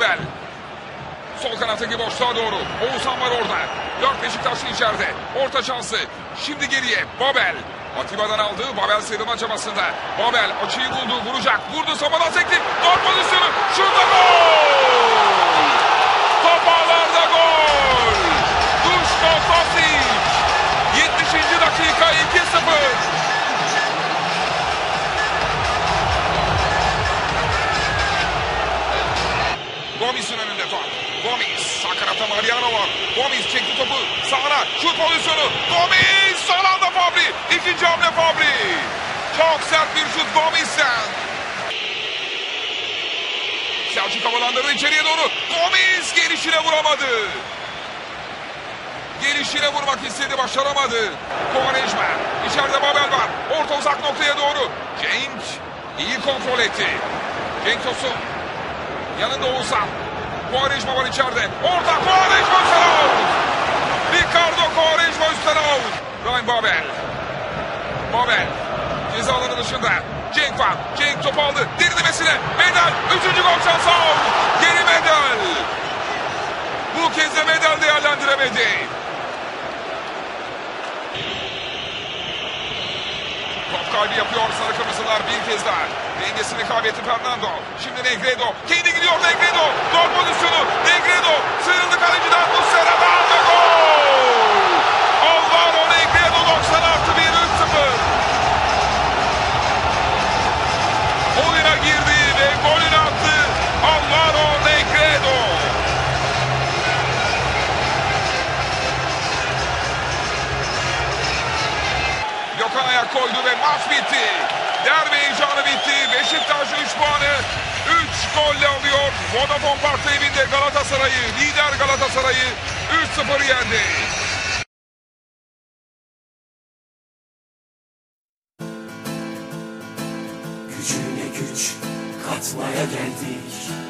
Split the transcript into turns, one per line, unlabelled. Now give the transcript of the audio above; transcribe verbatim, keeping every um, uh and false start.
Babel. Sol kanattaki boşluğa doğru. Oğuzhan var orada. Dört Beşiktaşlı içeride. Orta şansı. Şimdi geriye. Babel. Atiba'dan aldı. Babel sıyrılma çabasında. Babel açıyı buldu. Vuracak. Vurdu. Samadan sekti. Gol pozisyonu. Şurada gol. Top ağlarda gol. Duško Tosić. yetmişinci dakika iki sıfır. Gomis'in önünde top. Gomis. Sağ kanatta Mariano var. Gomis çekti topu. Sağına. Şut pozisyonu. Gomis. Son anda Fabri. İkinci hamle Fabri. Çok sert bir şut Gomis'ten. Selçuk havalandırdı içeriye doğru. Gomis gelişine vuramadı. Gelişine vurmak istedi. Başaramadı. Quaresma. İçeride Babel var. Orta uzak noktaya doğru. Cenk iyi kontrol etti. Cenk Tosun. Yanında Oğuzhan. Quaresma var içeride. Orta Quaresma üstten out. Ricardo Quaresma üstten out. Ryan Babel. Babel. Ceza alanı dışında. Cenk var. Cenk top aldı. Derinlemesine. Medel. Üçüncü gol şansı out. Geri Medel. Bu kez de Medel değerlendiremedi. Top kaybı yapıyor sarı kırmızılar bir kez daha. Dengesini kaybetti Fernando. Şimdi Negredo. Kendi gidiyor Negredo. Gol pozisyonu. Negredo. Sıyrıldı kaleciden. Muslera'dan ve gol. Alvaro Negredo doksan artı bir üç sıfır. Oyuna girdi ve golünü attı. Alvaro Negredo. Gökhan ayak koydu ve maç bitti. Derbi heyecanı bitti. Beşiktaş üç puanı üç golle alıyor. Vodafone Park'ta evinde Galatasaray'ı, lider Galatasaray'ı üç sıfır yendi.
Gücüne güç katmaya geldik.